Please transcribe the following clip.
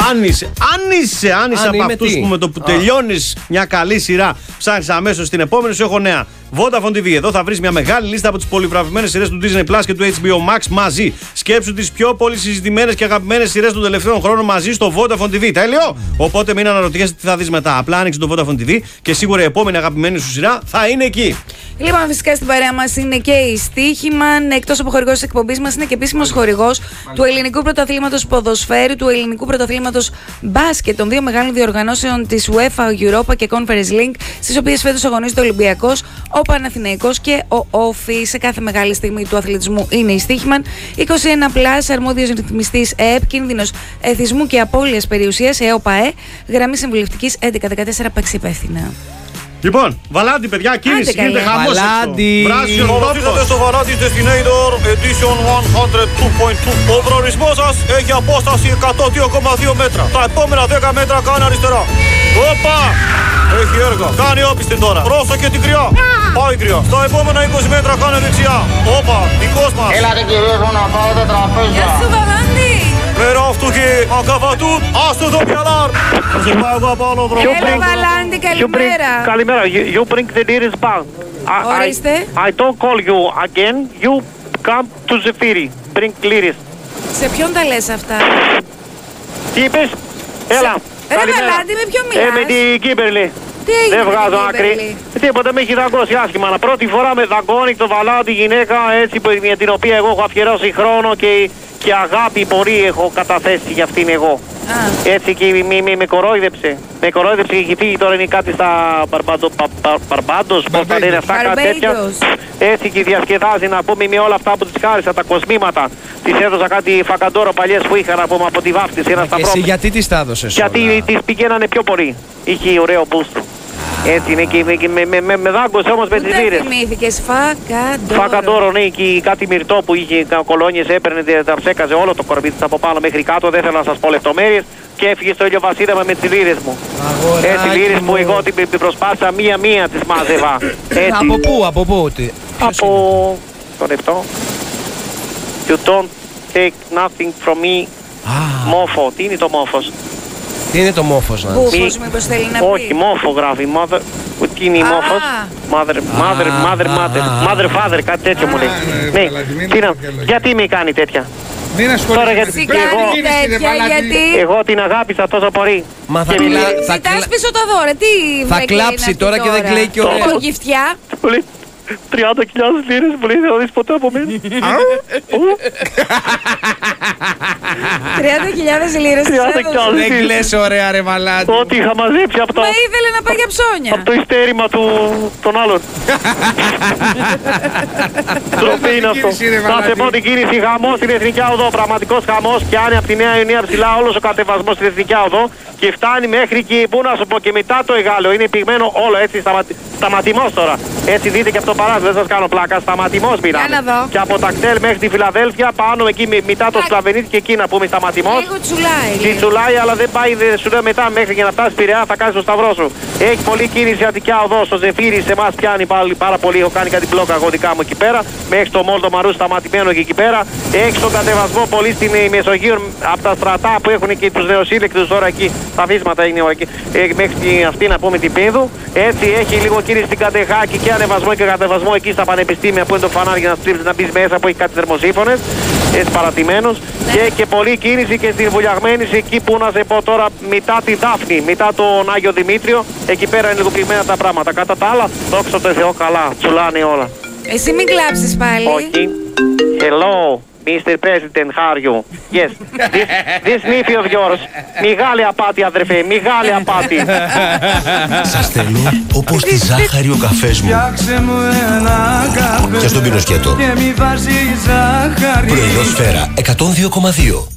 Αν είσαι από αυτούς που με το που τελειώνεις μια καλή σειρά ψάχνεις αμέσως την επόμενη, σου έχω νέα. Vodafone TV. Εδώ θα βρεις μια μεγάλη λίστα από τις πολυβραβευμένες σειρές του Disney Plus και του HBO Max μαζί. Σκέψου τις πιο πολύ συζητημένες και αγαπημένες σειρές των τελευταίων χρόνων μαζί στο Vodafone TV. Τέλειο! Οπότε μην αναρωτιέσαι τι θα δεις μετά. Απλά άνοιξε το Vodafone TV και σίγουρα η επόμενη αγαπημένη σου σειρά θα είναι εκεί. Λοιπόν, φυσικά στην παρέα μας είναι και η Στοίχημαν. Εκτός από χορηγός της εκπομπής μας, είναι και επίσημος χορηγός του Ελληνικού Πρωταθλήματος Ποδοσφαίρου, του Ελληνικού Πρωταθλήματος Μπάσκετ, των δύο μεγάλων διοργανώσεων της UEFA Europa και Conference League, στις οποίες φέτος αγωνίζεται ο Ολυμπιακός, ο Παναθηναϊκός και ο Όφη. Σε κάθε μεγάλη στιγμή του αθλητισμού είναι η Στοίχημαν. 21+, αρμόδιος ρυθμιστής ΕΕΠ, κίνδυνος εθισμού και απώλειας περιουσίας, ΕΟΠΑΕ, γραμμή συμβουλευτικής 1114, παίξει υπεύθυνα. Λοιπόν, Βαλάντι, παιδιά, κίνηση, γίνεται χαμός. Βαλάντι. Καλώς στο Βαλάντι Destinator Edition 102.2. Ο προορισμός σας έχει απόσταση 102,2 μέτρα. Τα επόμενα 10 μέτρα κάνει αριστερά. Όπα! Έχει έργα. Κάνει όπιστη τώρα. Πρόσεχε την κρυά. Πάει κρυά. Στα επόμενα 20 μέτρα κάνει δεξιά. Όπα, δικός μας. Έλατε κυρίες μου να πάω τα τραπέζια. Γεια σου, Βαλάντι! Πέρα αυτού και ακαβατούν. Άστο το πιαλάρ. Θα σε πάω εγώ από άλλο δρόμο. Έλα, Βαλάντι, καλημέρα. Καλημέρα. You bring the nearest bank. Ορίστε. I don't call you again. You come to the ferry. Bring liris. Σε ποιον τα λες αυτά? Τι είπες? Έλα. Ρε Βαλάντι, με ποιον μιλάς? Με την Κίμπερλι. Τι έγινε? Δεν με βγάζω την άκρη. Κίμπερλι? Τίποτα, με έχει δαγκώσει άσχημα. Πρώτη φορά με δαγκώνει το Βαλάντι γυναίκα, έτσι, με την οποία εγώ έχω αφιερώσει χρόνο και αγάπη πολύ έχω καταθέσει για αυτήν εγώ. Έτσι και με κορόιδεψε. Με κορόιδεψε και έχει φύγει, τώρα είναι κάτι στα Μπαρμπάντος, πώς θα λένε αυτά, κάτι τέτοια. Έτσι και διασκεδάζει, να πούμε, με όλα αυτά που της χάρισα, τα κοσμήματα. Της έδωσα κάτι φακαντόρο παλιές που είχα, να πούμε, από τη βάφτιση, ένα σταυρό. Εσύ γιατί της τα έδωσες? Γιατί της πηγαίνανε πιο πολύ. Είχε ωραίο boost. Έτσι είναι και με δάγκωσε όμως με τις λίρες. Δεν θυμήθηκες, φακαντόρο. Φακαντόρο, ναι, και κάτι μυρτό που είχε κολόνιες, έπαιρνε, τα ψέκαζε όλο το κορμί της από πάνω μέχρι κάτω. Δεν θέλω να σας πω λεπτομέρειες. Και έφυγε στο ηλιοβασίλεμα με τις λίρες μου. Έτσι, λίρες που εγώ την προσπάθησα μία-μία τις μάζευα. Από πού? Από το λεπτό. You don't take nothing from me. Μόφο. Τι είναι το μόφος? Τι είναι το μόφος, να Μπούφος, μήπως θέλει να πει? Όχι, μόφο γράφει. Τι είναι η μόφος? Mother, father, κάτι τέτοιο μου λέει. Ναι, γιατί με κάνει τέτοια? Μην ασχολείσαι. γιατί εγώ την αγάπησα τόσο πολύ. Μα ζητάς πίσω το δώρο, τι θα κλάψει τώρα και δεν κλαίει και ωραία. Γυφτιά. 30.000 λίρες μου λέει, δεν θα δεις ποτέ από μένα. 30.000 λίρες. Δεν κλαις ωραία ρε Βαλάντι. Ό,τι είχα μαζέψει από το... Μα ήθελε να πάει για ψώνια. Από το ιστέρημα των άλλων. Τροπή είναι αυτό. Θα σε πω την κίνηση, χαμός στην Εθνική Οδό. Πραγματικός χαμός, και αν από τη Νέα Ιωνία ψηλά όλος ο κατεβασμός στην Εθνική Οδό και φτάνει μέχρι εκεί, πού να σου πω, και μετά το Εγάλεο. Είναι πυγμένο όλο έτσι, σταματημός τώρα. Έτσι δείτε και από το παράθυρο, δεν σας κάνω πλάκα, σταματημός μιλάμε. Και από τα Κτέλ μέχρι τη Φιλαδέλφια, πάνω εκεί μετά το Σλαβενίτη και εκεί να πούμε σταματημός. Λίγο τσουλάει. Τι τσουλάει, αλλά δεν πάει, σου λέω μετά μέχρι για να φτάσει Πειραιά θα κάνεις το σταυρό σου. Έχει πολλή κίνηση Αττικιά Οδό, στο Ζεφύρι σε εμάς πιάνει πάρα πολύ. Έχω κάνει κάτι μπλόκα εγώ δικά μου εκεί πέρα. Μέχρι το Μόλτο Μαρού σταματημένο και εκεί πέρα. Έχει τον κατεβασμό πολύ στην Μεσογείο από τα στρατά που έχουν και τους νεοσύλλεκτους τώρα εκεί. Τα βίσματα είναι εκεί. Μέχρι αυτή να πούμε την Πίνδου. Έτσι έχει λίγο κίνηση στην Κατεχάκη και ανεβασμό και κατεβασμό εκεί στα πανεπιστήμια που είναι το φανάρι για να στρίψει να μπει μέσα που έχει κάτι θερμοσύφωνες. Έτσι παρατημένος. Και πολλή κίνηση και στην Βουλιαγμένη εκεί που να σε πω τώρα μετά τη Δάφνη, μετά τον Άγιο Δημήτριο. Εκεί πέρα είναι λίγο πληγμένα τα πράγματα. Κατά τα άλλα, δόξα τω Θεώ, καλά. Τσουλάνε όλα. Εσύ μην κλάψεις πάλι. Όχι. Hello, Mr. President, how are you? Yes. This nephew of yours. Μεγάλη απάτη, αδερφέ, μεγάλη απάτη. Σας θέλω όπως τη ζάχαρη ο καφές μου. Και στον πίνω σκέτο. Προϊόν Σφαίρα 102,2.